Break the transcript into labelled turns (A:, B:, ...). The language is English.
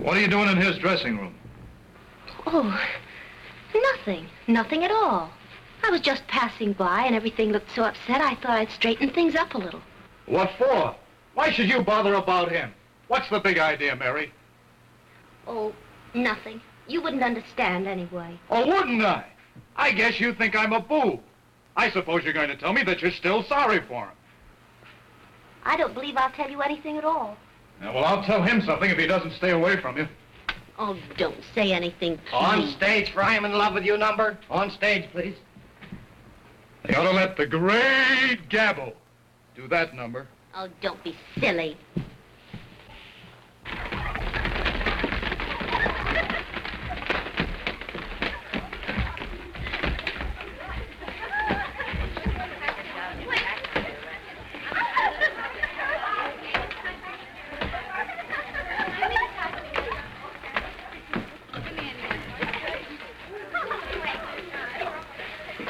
A: What are you doing in his dressing room?
B: Oh, nothing. Nothing at all. I was just passing by and everything looked so upset I thought I'd straighten things up a little.
A: What for? Why should you bother about him? What's the big idea, Mary?
B: Oh, nothing. You wouldn't understand anyway.
A: Oh, wouldn't I? I guess you think I'm a boob. I suppose you're going to tell me that you're still sorry for him.
B: I don't believe I'll tell you anything at all.
A: Yeah, well, I'll tell him something if he doesn't stay away from you.
B: Oh, don't say anything, please.
C: On stage for I'm in love with you number. On stage, please.
A: You ought to let the great Gabbo do that number.
B: Oh, don't be silly.